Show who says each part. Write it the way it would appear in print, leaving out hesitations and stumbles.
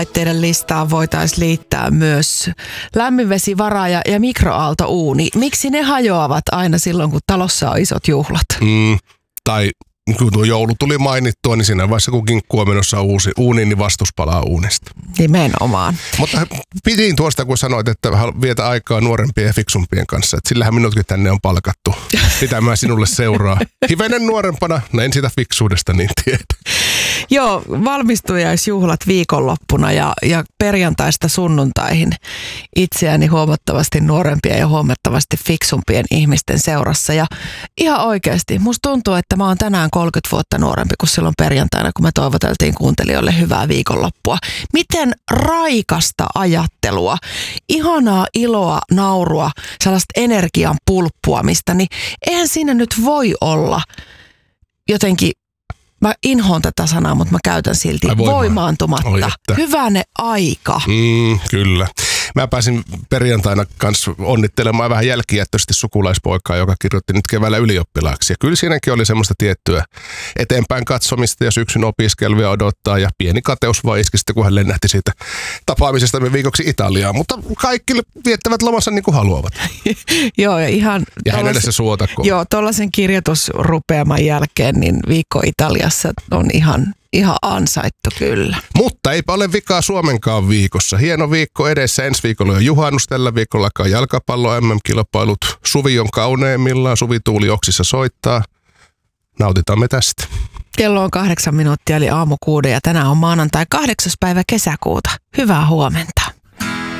Speaker 1: Teidän listaan voitaisiin liittää myös lämminvesivaraaja ja mikroaaltouuni. Miksi ne hajoavat aina silloin, kun talossa on isot juhlat?
Speaker 2: Tai kun tuo joulu tuli mainittua, niin siinä vaiheessa kun kinkku on menossa uusi uuniin, niin vastus palaa uunista.
Speaker 1: Nimenomaan.
Speaker 2: Mutta pidin tuosta, kun sanoit, että vietä aikaa nuorempien ja fiksumpien kanssa. Että sillähän minutkin tänne on palkattu pitämään sinulle seuraa. Hivenen nuorempana, en sitä fiksuudesta niin tiedä.
Speaker 1: Joo, valmistujaisjuhlat viikonloppuna ja perjantaista sunnuntaihin itseäni huomattavasti nuorempia ja huomattavasti fiksumpien ihmisten seurassa. Ja ihan oikeasti, musta tuntuu, että mä oon tänään 30 vuotta nuorempi kuin silloin perjantaina, kun me toivoteltiin kuuntelijoille hyvää viikonloppua. Miten raikasta ajattelua, ihanaa iloa, naurua, sellaista energian pulppuamista, niin eihän siinä nyt voi olla jotenkin. Mä inhoon tätä sanaa, mutta mä käytän silti voimaantumatta. Hyvänä aika.
Speaker 2: Kyllä. Mä pääsin perjantaina kanssa onnittelemaan vähän jälkijättöisesti sukulaispoikaa, joka kirjoitti nyt keväällä ylioppilaaksi. Ja kyllä siinäkin oli semmoista tiettyä eteenpäin katsomista ja syksyn opiskelua odottaa. Ja pieni kateus vaan iski sitten, kun hän lennähti siitä tapaamisesta viikoksi Italiaan. Mutta kaikki viettävät lomansa niin kuin haluavat.
Speaker 1: Joo, ja ihan...
Speaker 2: Ja hänelle se suotakoon.
Speaker 1: Joo, tuollaisen kirjoitusrupeaman jälkeen niin viikko Italiassa on ihan ansaittu kyllä.
Speaker 2: Mutta eipä ole vikaa Suomenkaan viikossa. Hieno viikko edessä. Ensi viikolla on juhannus. Tällä viikolla alkaa jalkapallo MM-kilpailut. Suvi on kauneimmillaan. Suvituuli oksissa soittaa. Nautitaan me tästä.
Speaker 1: Kello on 8 minuuttia eli aamu 6 ja tänään on maanantai 8. päivä kesäkuuta. Hyvää huomenta.